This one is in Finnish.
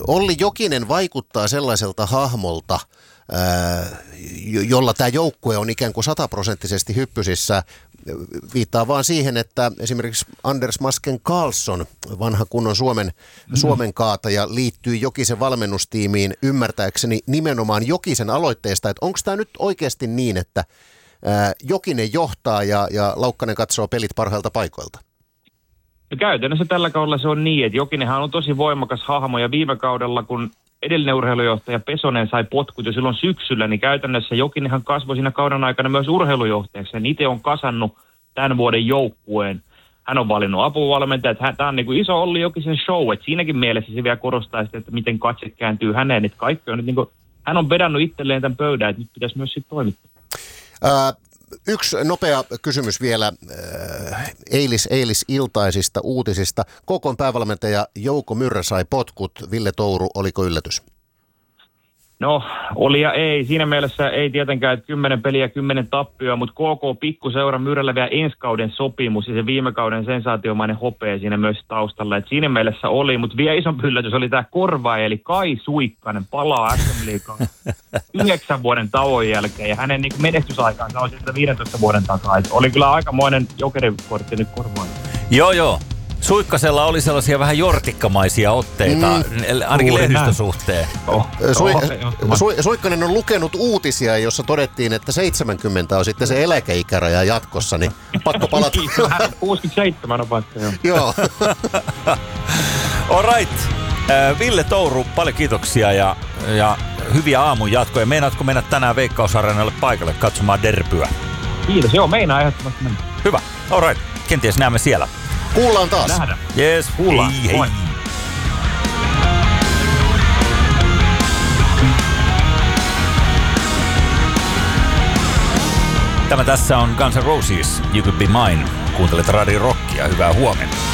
Olli Jokinen vaikuttaa sellaiselta hahmolta, jolla tämä joukkue on ikään kuin 100% hyppysissä. Viittaa vaan siihen, että esimerkiksi Anders Masken Karlsson, vanha kunnon Suomen kaataja, liittyy Jokisen valmennustiimiin ymmärtääkseni nimenomaan Jokisen aloitteesta. Että onko tämä nyt oikeasti niin, että Jokinen johtaa ja Laukkanen katsoo pelit parhailta paikoilta? No käytännössä tällä kaudella se on niin, että Jokinenhan on tosi voimakas hahmo ja viime kaudella, kun edellinen urheilujohtaja Pesonen sai potkut jo silloin syksyllä, niin käytännössä Jokinenhan kasvoi siinä kauden aikana myös urheilujohtajaksi. Hän itse on kasannut tämän vuoden joukkueen. Hän on valinnut apuvalmentajat. Tämä on niin kuin iso Olli Jokisen show, että siinäkin mielessä se vielä korostaa sitä, että miten katse kääntyy häneen. Että kaikki on nyt niin kuin, hän on vedannut itselleen tämän pöydän, että nyt pitäisi myös sitten toimittaa. Yksi nopea kysymys vielä eilisiltaisista uutisista. KK:n päävalmentaja Jouko Myrrä sai potkut. Ville Touru, oliko yllätys? No, oli ja ei. Siinä mielessä ei tietenkään, että 10 peliä, 10 tappioa, mutta KK pikkuseura Myrrällä vielä ensi kauden sopimus ja se viime kauden sensaatiomainen hopea siinä myös taustalla. Et siinä mielessä oli, mutta vielä isompi yllätys oli tämä korvaaja, eli Kai Suikkanen palaa SM-liigaan 9 vuoden tauon jälkeen ja hänen niin menestysaikaansa on sieltä 15 vuoden takaa. Et oli kyllä aikamoinen jokerikortti nyt korvaaja. Joo. Suikkasella oli sellaisia vähän jortikkamaisia otteita, ainakin lehdistösuhteen. Suikkanen on lukenut uutisia, jossa todettiin, että 70 on sitten se eläkeikäraja jatkossa, niin pakko palata. 67 on vasta, joo. All right. Ville Touru, paljon kiitoksia ja hyviä aamun jatkoja. Meinaatko mennä tänään Veikkaus-areenalle paikalle katsomaan derbyä? Kiitos, joo, meinaa ehdottomasti mennä. Hyvä, all right. Kenties näemme siellä. Kuullaan taas. Nähdään. Yes, kuullaan. Hei. Tämä tässä on Guns N' Roses, You Could Be Mine. Kuuntelet Radio Rockia, hyvää huomenta.